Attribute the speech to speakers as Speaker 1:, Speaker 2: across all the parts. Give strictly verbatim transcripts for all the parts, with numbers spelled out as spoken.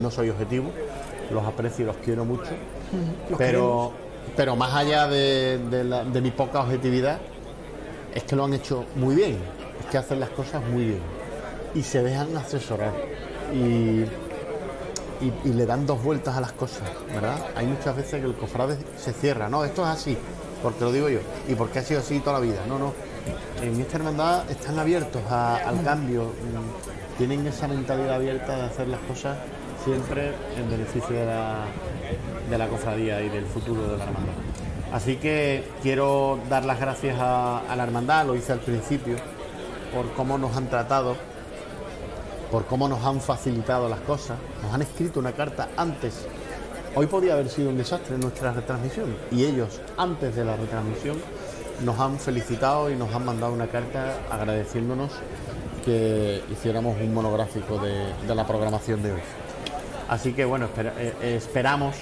Speaker 1: No soy objetivo, los aprecio y los quiero mucho,
Speaker 2: Los
Speaker 1: pero, pero más allá de, de, la, de mi poca objetividad, es que lo han hecho muy bien, es que hacen las cosas muy bien y se dejan asesorar y, y, y le dan dos vueltas a las cosas, ¿verdad? Hay muchas veces que el cofrade se cierra, no, esto es así, porque lo digo yo y porque ha sido así toda la vida, no, no. En esta hermandad están abiertos a, al cambio, tienen esa mentalidad abierta de hacer las cosas siempre en beneficio de la, de la cofradía y del futuro de la hermandad. Así que quiero dar las gracias a, a la hermandad, lo hice al principio, por cómo nos han tratado, por cómo nos han facilitado las cosas, nos han escrito una carta antes. Hoy podía haber sido un desastre nuestra retransmisión y ellos, antes de la retransmisión, nos han felicitado y nos han mandado una carta agradeciéndonos que hiciéramos un monográfico de, de la programación de hoy. Así que bueno, espera, eh, esperamos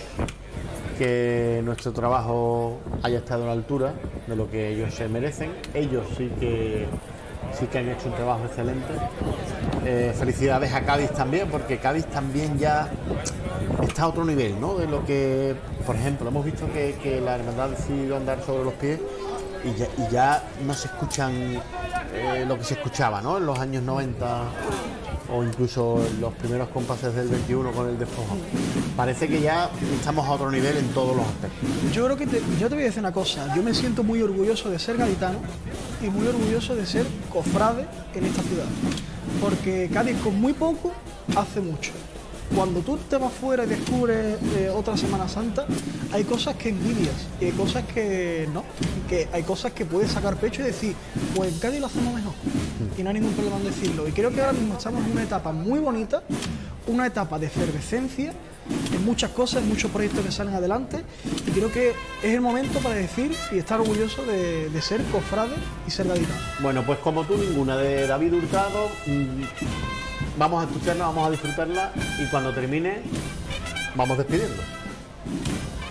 Speaker 1: que nuestro trabajo haya estado a la altura de lo que ellos se merecen. Ellos sí que sí que han hecho un trabajo excelente. Eh, felicidades a Cádiz también, porque Cádiz también ya está a otro nivel, ¿no? De lo que, por ejemplo, hemos visto que, que la hermandad ha decidido andar sobre los pies y ya, y ya no se escuchan eh, lo que se escuchaba, ¿no? En los años noventa o incluso los primeros compases del veintiuno con el despojo. Parece que ya estamos a otro nivel en todos los aspectos.
Speaker 2: Yo creo que te, yo te voy a decir una cosa, yo me siento muy orgulloso de ser gaditano y muy orgulloso de ser cofrade en esta ciudad, porque Cádiz con muy poco hace mucho. Cuando tú te vas fuera y descubres eh, otra Semana Santa, hay cosas que envidias y hay cosas que no, que hay cosas que puedes sacar pecho y decir, pues en Cádiz lo hacemos mejor y no hay ningún problema en decirlo. Y creo que ahora mismo estamos en una etapa muy bonita, una etapa de efervescencia en muchas cosas, en muchos proyectos que salen adelante, y creo que es el momento para decir y estar orgulloso de, de ser cofrade y ser gaditano.
Speaker 1: Bueno, pues como tú, ninguna de David Hurtado. Mmm, vamos a escucharla, vamos a disfrutarla y cuando termine vamos despidiendo.